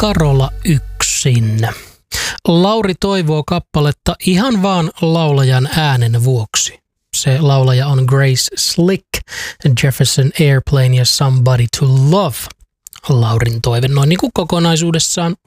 Karola yksin. Lauri toivoo kappaletta ihan vaan laulajan äänen vuoksi. Se laulaja on Grace Slick, Jefferson Airplane ja Somebody to Love. Laurin toive noin niin kuin kokonaisuudessaan